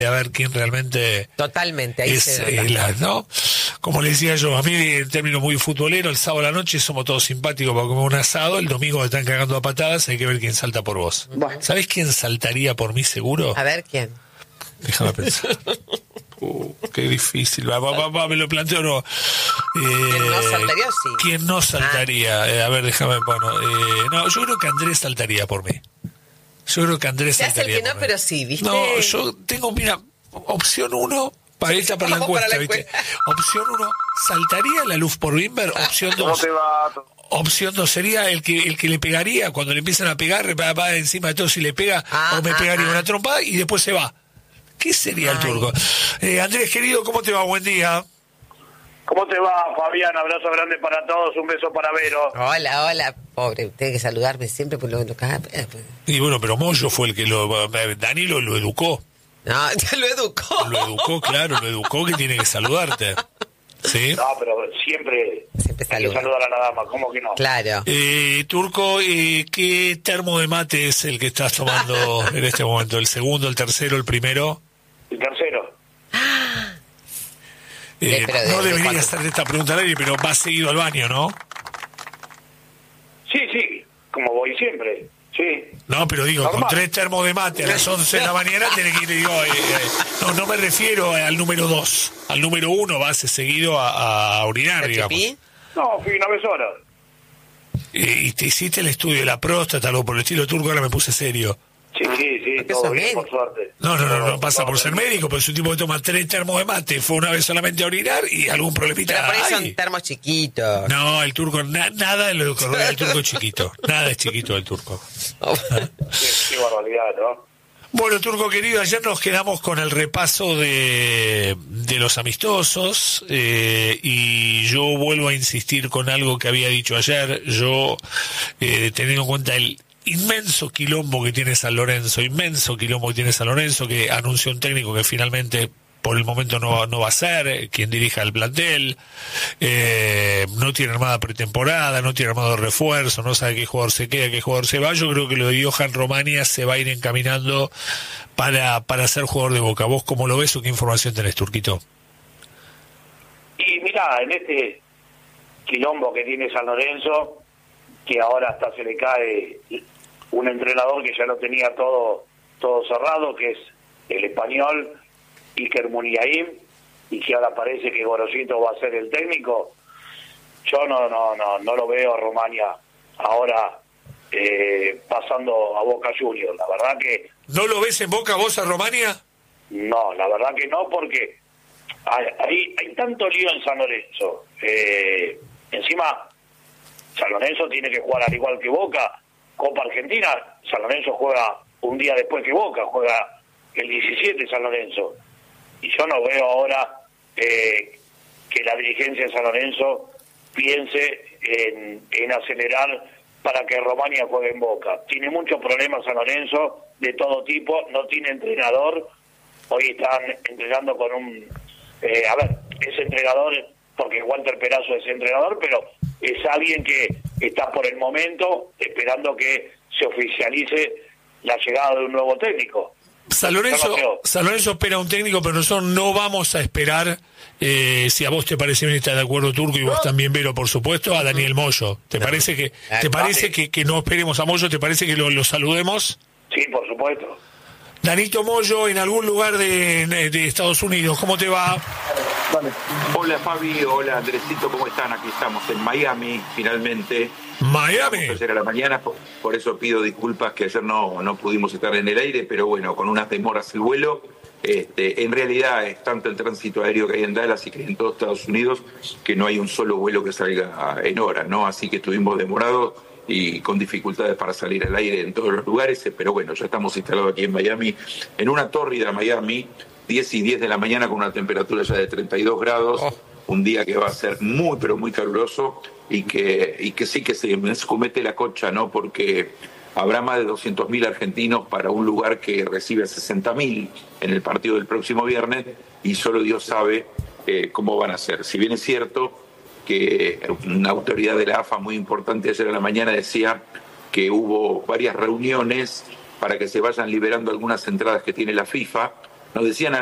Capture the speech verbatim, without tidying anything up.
a ver quién realmente totalmente ahí es, se eh, la, ¿no? Como le decía yo, a mí en términos muy futbolero, el sábado a la noche somos todos simpáticos para comer un asado, el domingo me están cagando a patadas, hay que ver quién salta por vos. Bueno. ¿Sabés quién saltaría por mí seguro? A ver quién. Déjame pensar. Uh, qué difícil. Va, va, va, me lo planteo, no. Eh, ¿Quién no saltaría o sí? ¿Quién no saltaría? Ah. Eh, a ver, déjame, bueno, eh, no, yo creo que Andrés saltaría por mí. Yo creo que Andrés Se hace saltaría el que no, por mí. pero sí, ¿viste? No, yo tengo, mira, opción uno, para esta para la encuesta, para la ¿viste? encuesta. Opción uno, ¿saltaría la luz por Bimber? Opción ¿Cómo dos. te va? Opción dos sería el que el que le pegaría, cuando le empiezan a pegar, va, va encima de todo si le pega, Ah, o me ah, pegaría ah. una trompada y después se va. ¿Qué sería el Ay. turco? Eh, Andrés, querido, ¿cómo te va? Buen día. ¿Cómo te va, Fabián? Abrazo grande para todos, un beso para Vero. Hola, hola. Pobre, tiene que saludarme siempre por lo, lo que... Y bueno, pero Moyo fue el que lo... Danilo lo educó. No, ya lo educó. Lo educó, claro, lo educó que tiene que saludarte. ¿Sí? No, pero siempre, Siempre hay que saluda. saludar a la dama, ¿cómo que no? Claro. Eh, Turco, eh, ¿qué termo de mate es el que estás tomando en este momento? ¿El segundo, el tercero, el primero? El tercero. Eh, Eh, pero de- no de debería cuánto. estar esta pregunta al aire, pero vas seguido al baño, ¿no? Sí, sí, como voy siempre, sí. No, pero digo, Normal. con tres termos de mate a las once de la mañana tenés que ir, digo, eh, eh, no, no me refiero al número dos, al número uno vas seguido a, a orinar, ¿La digamos. pipí? No, fui una vez sola. Eh, y te hiciste el estudio de la próstata, algo por el estilo turco, ahora me puse serio. Sí, sí, sí, ¿Por qué todo sos bien, médico? por suerte. No, no, no, no Todo- pasa todo por ser bien. médico, pero es un tipo que toma tres termos de mate, fue una vez solamente a orinar y algún Pero problemita por ahí hay. son termos chiquitos. No, el turco, na- nada de lo que rodea el turco es chiquito, nada es chiquito el turco. Qué, qué barbaridad, ¿no? Bueno, Turco querido, ayer nos quedamos con el repaso de, de los amistosos eh, y yo vuelvo a insistir con algo que había dicho ayer. Yo, eh, teniendo en cuenta el inmenso quilombo que tiene San Lorenzo, inmenso quilombo que tiene San Lorenzo, que anunció un técnico que finalmente por el momento no, no va a ser eh, quien dirija el plantel, eh, no tiene armada pretemporada, no tiene armado refuerzo, no sabe qué jugador se queda, qué jugador se va. Yo creo que lo de Johan Romania se va a ir encaminando para, para ser jugador de Boca. ¿Vos cómo lo ves o qué información tenés, Turquito? Y mirá, en este quilombo que tiene San Lorenzo, que ahora hasta se le cae un entrenador que ya lo tenía todo todo cerrado, que es el español Iker Muniain, y que ahora parece que Gorosito va a ser el técnico. Yo no no no no lo veo a Romania ahora eh, pasando a Boca Juniors. La verdad que ¿No lo ves en Boca vos a Romania? no, la verdad que no, porque hay, hay, hay tanto lío en San Lorenzo. Eh, encima, San Lorenzo tiene que jugar al igual que Boca. Copa Argentina, San Lorenzo juega un día después que Boca, juega el diecisiete San Lorenzo. Y yo no veo ahora eh, que la dirigencia de San Lorenzo piense en, en acelerar para que Romania juegue en Boca. Tiene muchos problemas San Lorenzo, de todo tipo, no tiene entrenador. Hoy están entrenando con un... Eh, a ver, es entrenador, porque Walter Perazo es entrenador, pero es alguien que está por el momento esperando que se oficialice la llegada de un nuevo técnico. San Lorenzo, Yo no creo. San Lorenzo espera un técnico, pero nosotros no vamos a esperar, eh, si a vos te parece bien, está de acuerdo Turco, y vos también, Vero, por supuesto, a Daniel Moyo. ¿Te No. parece que Ah, te parece vale. que, que no esperemos a Moyo? ¿Te parece que lo, lo saludemos? Sí, por supuesto. Danito Moyo, en algún lugar de, de Estados Unidos, ¿cómo te va? Hola Fabi, hola Andresito, ¿cómo están? Aquí estamos en Miami, finalmente. Miami. Ayer a la mañana, por, por eso pido disculpas que ayer no, no pudimos estar en el aire, pero bueno, con unas demoras el vuelo. Este, en realidad es tanto el tránsito aéreo que hay en Dallas y que hay en todo Estados Unidos que no hay un solo vuelo que salga en hora, ¿no? Así que estuvimos demorados y con dificultades para salir al aire en todos los lugares, pero bueno, ya estamos instalados aquí en Miami, en una tórrida Miami, diez y diez de la mañana con una temperatura ya de treinta y dos grados, Oh. un día que va a ser muy, pero muy caluroso y que, y que sí que se me escumete la cocha, ¿no? Porque habrá más de doscientos mil argentinos para un lugar que recibe a sesenta mil en el partido del próximo viernes y solo Dios sabe eh, cómo van a ser. Si bien es cierto que una autoridad de la A F A muy importante ayer en la mañana decía que hubo varias reuniones para que se vayan liberando algunas entradas que tiene la FIFA, nos decían